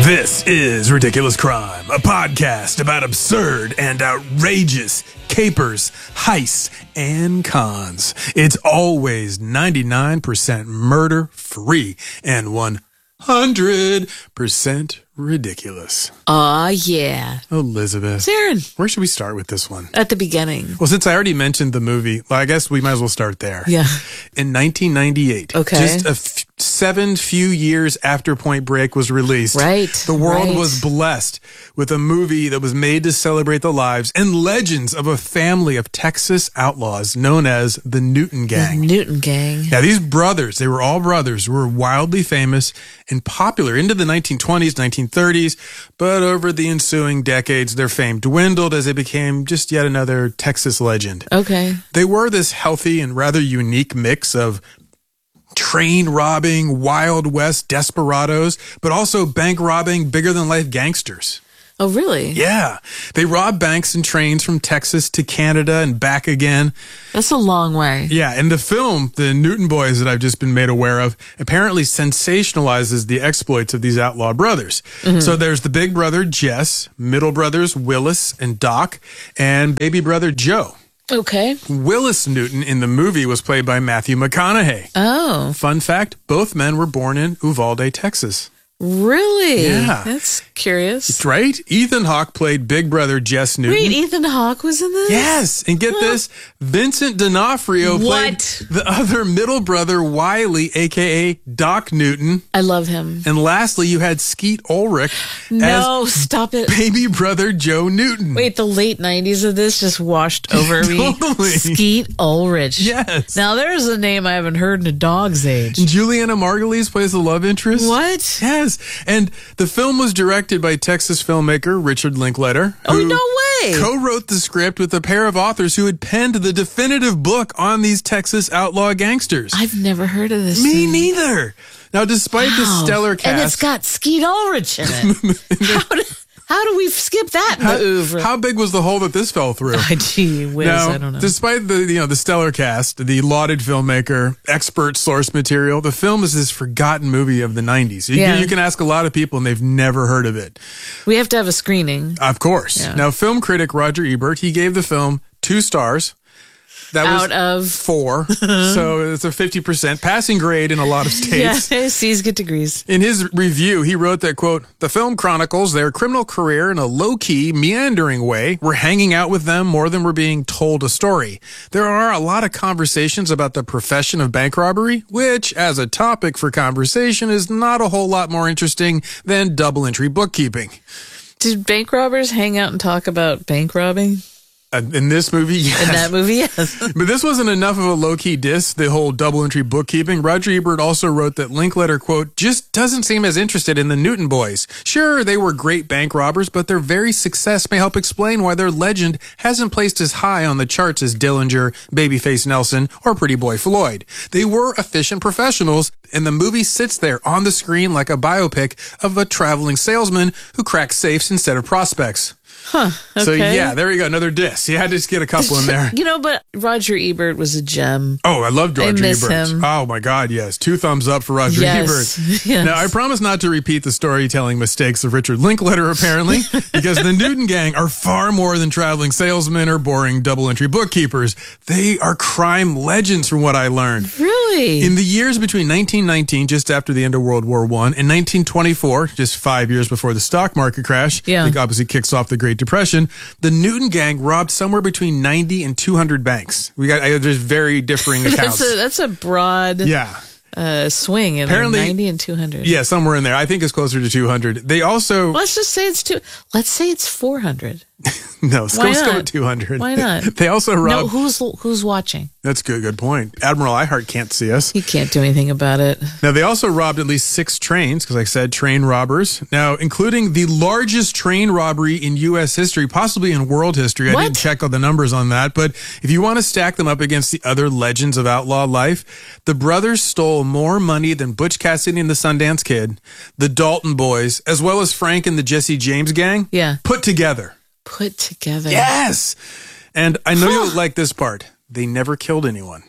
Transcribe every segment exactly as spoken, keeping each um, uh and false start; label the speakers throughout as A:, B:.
A: This is Ridiculous Crime, a podcast about absurd and outrageous capers, heists, and cons. It's always ninety-nine percent murder-free and one hundred percent ridiculous.
B: Aw, yeah.
A: Elizabeth.
B: Saren.
A: Where should we start with this one?
B: At the beginning.
A: Well, since I already mentioned the movie, well, I guess we might as well start there.
B: Yeah.
A: In nineteen ninety-eight.
B: Okay.
A: Just a f- seven few years after Point Break was released.
B: Right.
A: The world
B: right.
A: was blessed with a movie that was made to celebrate the lives and legends of a family of Texas outlaws known as the Newton Gang.
B: The Newton Gang.
A: Now, these brothers, they were all brothers, were wildly famous and popular into the nineteen twenties, nineteen thirties, but over the ensuing decades, their fame dwindled as they became just yet another Texas legend.
B: Okay.
A: They were this healthy and rather unique mix of train robbing, Wild West desperados, but also bank robbing, bigger than life gangsters.
B: Oh, really?
A: Yeah. They robbed banks and trains from Texas to Canada and back again.
B: That's a long way.
A: Yeah, and the film, The Newton Boys, that I've just been made aware of, apparently sensationalizes the exploits of these outlaw brothers. Mm-hmm. So there's the big brother, Jess, middle brothers, Willis and Doc, and baby brother, Joe.
B: Okay.
A: Willis Newton in the movie was played by Matthew McConaughey.
B: Oh.
A: Fun fact, both men were born in Uvalde, Texas.
B: Really?
A: Yeah.
B: That's curious.
A: Right? Ethan Hawke played big brother Jess Newton.
B: Wait, Ethan Hawke was in this?
A: Yes. And get
B: Huh.
A: this, Vincent D'Onofrio played
B: What?
A: the other middle brother, Wiley, a k a. Doc Newton.
B: I love him.
A: And lastly, you had Skeet Ulrich
B: No,
A: as
B: stop it.
A: baby brother Joe Newton.
B: Wait, the late nineties of this just washed over me.
A: Totally.
B: Skeet Ulrich.
A: Yes.
B: Now, there's a name I haven't heard in a dog's age.
A: And Juliana Margulies plays the love interest.
B: What?
A: Yes. And the film was directed by Texas filmmaker Richard Linklater.
B: Oh,
A: who
B: no way.
A: co-wrote the script with a pair of authors who had penned the definitive book on these Texas outlaw gangsters.
B: I've never heard of this.
A: Me
B: thing.
A: neither. Now, despite the
B: Wow.
A: stellar cast...
B: And it's got Skeet Ulrich in it. how, do, how do we skip that in
A: how,
B: the oeuvre?
A: how big was the hole that this fell through?
B: Oh, gee whiz,
A: Now,
B: I don't know.
A: despite the you know the stellar cast, the lauded filmmaker, expert source material, the film is this forgotten movie of the nineties. You,
B: Yeah.
A: you can ask a lot of people and they've never heard of it.
B: We have to have a screening.
A: Of course.
B: Yeah.
A: Now, film critic Roger Ebert, he gave the film two stars. That
B: Out
A: was
B: of
A: four. So it's a fifty percent passing grade in a lot of
B: Yeah,
A: states.
B: C's get degrees.
A: In his review, he wrote that, quote, the film chronicles their criminal career in a low-key, meandering way. We're hanging out with them more than we're being told a story. There are a lot of conversations about the profession of bank robbery, which, as a topic for conversation, is not a whole lot more interesting than double-entry bookkeeping.
B: Did bank robbers hang out and talk about bank robbing?
A: Uh, in this movie, yes.
B: In that movie, yes.
A: But this wasn't enough of a low-key diss, the whole double-entry bookkeeping. Roger Ebert also wrote that Linklater, quote, just doesn't seem as interested in the Newton boys. Sure, they were great bank robbers, but their very success may help explain why their legend hasn't placed as high on the charts as Dillinger, Babyface Nelson, or Pretty Boy Floyd. They were efficient professionals, and the movie sits there on the screen like a biopic of a traveling salesman who cracks safes instead of prospects.
B: Huh. Okay.
A: So, yeah, there you go. Another diss. You had to just get a couple in there.
B: You know, but Roger Ebert was a gem.
A: Oh, I loved Roger
B: I miss
A: Ebert.
B: him.
A: Oh, my God, yes. Two thumbs up for Roger
B: Yes.
A: Ebert.
B: Yes.
A: Now, I promise not to repeat the storytelling mistakes of Richard Linklater, apparently, because the Newton Gang are far more than traveling salesmen or boring double-entry bookkeepers. They are crime legends, from what I learned.
B: Really?
A: In the years between nineteen nineteen, just after the end of World War One, and nineteen twenty-four, just five years before the stock market crash,
B: Yeah.
A: I think obviously kicks off the Great Depression, the Newton Gang robbed somewhere between ninety and two hundred banks. We got I, there's very differing accounts.
B: that's a that's a broad
A: yeah.
B: uh, swing. In
A: Apparently-
B: ninety and two hundred.
A: Yeah, somewhere in there. I think it's closer to two hundred. They also...
B: Let's just say it's two. Let's say it's four hundred.
A: no, let's go,
B: Why
A: let's go
B: not?
A: with two hundred.
B: Why not?
A: They also
B: No,
A: robbed...
B: who's who's watching?
A: That's good, good point. Admiral Earhart can't see us.
B: He can't do anything about it.
A: Now, they also robbed at least six trains, because like I said, train robbers. Now, including the largest train robbery in U S history, possibly in world history. I
B: What?
A: didn't check all the numbers on that. But if you want to stack them up against the other legends of outlaw life, the brothers stole more money than Butch Cassidy and the Sundance Kid, the Dalton Boys, as well as Frank and the Jesse James Gang,
B: Yeah.
A: put together.
B: Put together.
A: Yes! And I know you'll like this part. They never killed anyone.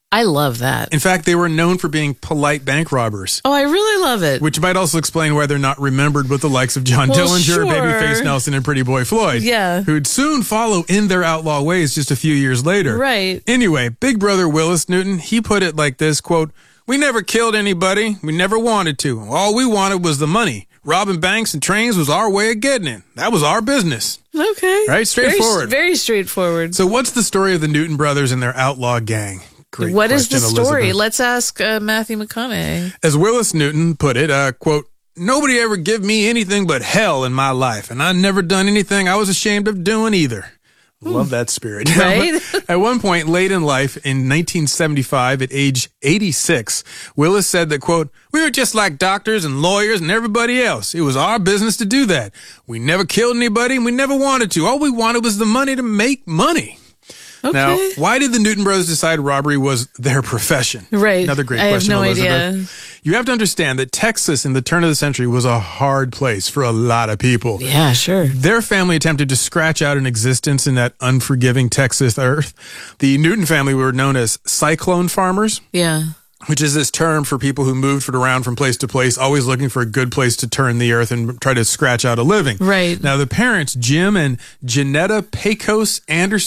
B: I love that.
A: In fact, they were known for being polite bank robbers.
B: Oh, I really love it.
A: Which might also explain why they're not remembered with the likes of John
B: well,
A: Dillinger,
B: sure.
A: Babyface Nelson, and Pretty Boy Floyd.
B: Yeah.
A: Who'd soon follow in their outlaw ways just a few years later.
B: Right.
A: Anyway, Big Brother Willis Newton, he put it like this, quote, "We never killed anybody. We never wanted to. All we wanted was the money. Robbing banks and trains was our way of getting it. That was our business."
B: Okay.
A: Right? Straightforward.
B: Very, very straightforward.
A: So what's the story of the Newton brothers and their outlaw gang? Great
B: what is the
A: question,
B: story?
A: Elizabeth.
B: Let's ask uh, Matthew McConaughey.
A: As Willis Newton put it, uh, quote, "Nobody ever give me anything but hell in my life, and I never done anything I was ashamed of doing either." Love that spirit.
B: Right?
A: At one point late in life, in nineteen seventy-five, at age eighty-six, Willis said that, quote, "We were just like doctors and lawyers and everybody else. It was our business to do that. We never killed anybody, and we never wanted to. All we wanted was the money to make money."
B: Okay.
A: Now, why did the Newton brothers decide robbery was their profession?
B: Right.
A: Another great
B: I
A: question,
B: have no
A: Elizabeth.
B: idea.
A: You have to understand that Texas in the turn of the century was a hard place for a lot of people.
B: Yeah, sure.
A: Their family attempted to scratch out an existence in that unforgiving Texas earth. The Newton family were known as cyclone farmers.
B: Yeah.
A: Which is this term for people who moved around from place to place, always looking for a good place to turn the earth and try to scratch out a living.
B: Right.
A: Now, the parents, Jim and Janetta Pecos Anderson,